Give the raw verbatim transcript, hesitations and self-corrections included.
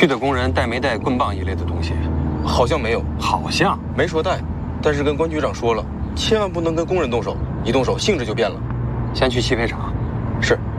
去的工人带没带棍棒一类的东西？ 好像没有， 好像没说带，但是跟关局长说了，千万不能跟工人动手，一动手性质就变了。 先去汽配厂。 是。